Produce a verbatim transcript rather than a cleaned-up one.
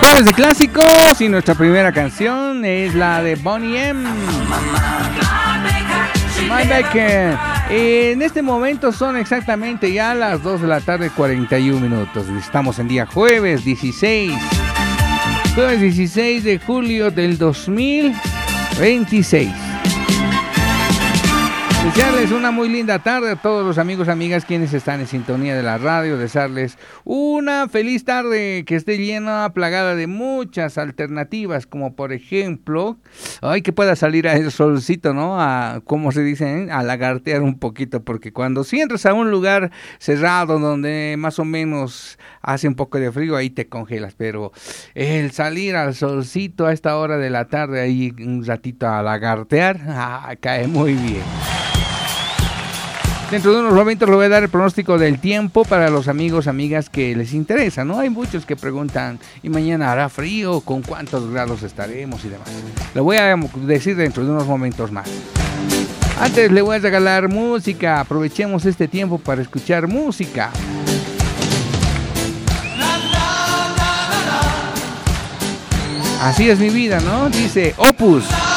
Jueves de clásicos y nuestra primera canción es la de Boney M. My Baker. En este momento son exactamente ya las dos de la tarde, cuarenta y un minutos. Estamos en día jueves dieciséis. Jueves dieciséis de julio del dos mil veintiséis. Desearles una muy linda tarde a todos los amigos, amigas, quienes están en sintonía de la radio. Desearles una feliz tarde que esté llena, plagada de muchas alternativas, como por ejemplo, ay, que pueda salir a el solcito, ¿no? A, ¿cómo se dice? ¿Eh? A lagartear un poquito, porque cuando si entras a un lugar cerrado donde más o menos hace un poco de frío, ahí te congelas, pero el salir al solcito a esta hora de la tarde, ahí un ratito a lagartear, ah, cae muy bien. Dentro de unos momentos le voy a dar el pronóstico del tiempo para los amigos, amigas que les interesa, ¿no? Hay muchos que preguntan, ¿y mañana hará frío? ¿Con cuántos grados estaremos? Y demás. Lo voy a decir dentro de unos momentos más. Antes le voy a regalar música. Aprovechemos este tiempo para escuchar música. Así es mi vida, ¿no? Dice Opus.